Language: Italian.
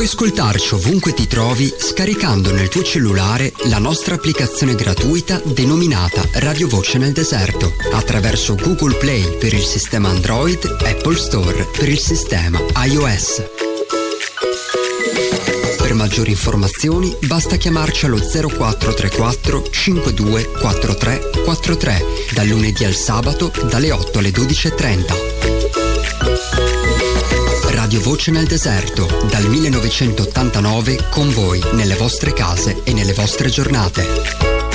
Puoi ascoltarci ovunque ti trovi scaricando nel tuo cellulare la nostra applicazione gratuita denominata Radio Voce nel Deserto attraverso Google Play per il sistema Android, Apple Store per il sistema iOS. Per maggiori informazioni basta chiamarci allo 0434 52 43 43 dal lunedì al sabato dalle 8 alle 12:30. Radio Voce nel Deserto, dal 1989 con voi nelle vostre case e nelle vostre giornate.